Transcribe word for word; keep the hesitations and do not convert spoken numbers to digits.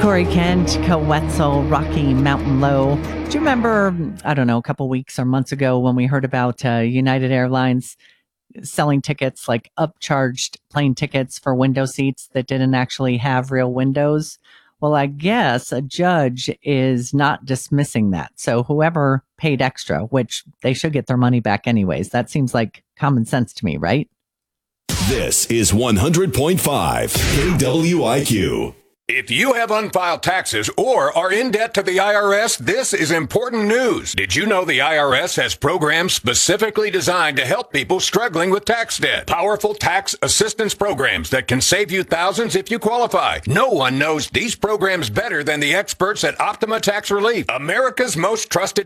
Corey Kent, Coetzel, Rocky Mountain Low. Do you remember, I don't know, a couple weeks or months ago when we heard about uh, United Airlines selling tickets, like upcharged plane tickets for window seats that didn't actually have real windows? Well, I guess a judge is not dismissing that. So whoever paid extra, which they should get their money back anyways, that seems like common sense to me, right? This is one hundred point five K W I Q. If you have unfiled taxes or are in debt to the I R S, this is important news. Did you know the I R S has programs specifically designed to help people struggling with tax debt? Powerful tax assistance programs that can save you thousands if you qualify. No one knows these programs better than the experts at Optima Tax Relief, America's most trusted